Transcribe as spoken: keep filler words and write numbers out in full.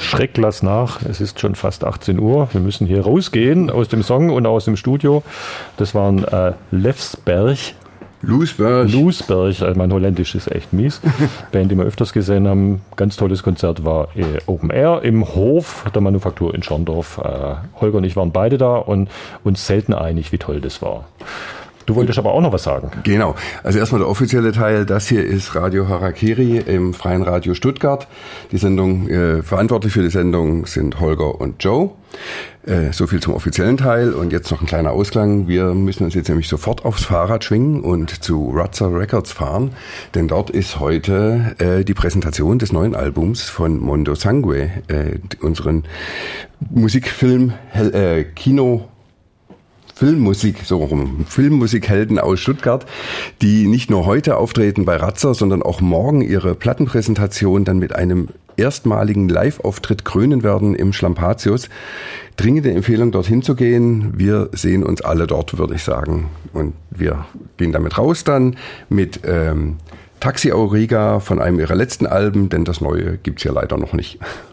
Schreck lass nach, es ist schon fast achtzehn Uhr, wir müssen hier rausgehen aus dem Song und aus dem Studio. Das waren äh, Lefsberg. Loesberg. Loesberg, also mein Holländisch ist echt mies. Band, die wir öfters gesehen haben, ganz tolles Konzert, war äh, Open Air im Hof der Manufaktur in Schorndorf. Äh, Holger und ich waren beide da und uns selten einig, wie toll das war. Du wolltest aber auch noch was sagen. Genau. Also erstmal der offizielle Teil. Das hier ist Radio Harakiri im Freien Radio Stuttgart. Die Sendung, äh, verantwortlich für die Sendung sind Holger und Joe. Äh, so viel zum offiziellen Teil. Und jetzt noch ein kleiner Ausklang. Wir müssen uns jetzt nämlich sofort aufs Fahrrad schwingen und zu Rutzer Records fahren. Denn dort ist heute äh, die Präsentation des neuen Albums von Mondo Sangue, äh, unseren Musikfilm, äh, Kino, Filmmusik, so rum, Filmmusikhelden aus Stuttgart, die nicht nur heute auftreten bei Ratzer, sondern auch morgen ihre Plattenpräsentation dann mit einem erstmaligen Live-Auftritt krönen werden im Schlampatius. Dringende Empfehlung, dorthin zu gehen. Wir sehen uns alle dort, würde ich sagen. Und wir gehen damit raus dann mit ähm, Taxi Auriga von einem ihrer letzten Alben, denn das neue gibt's ja leider noch nicht.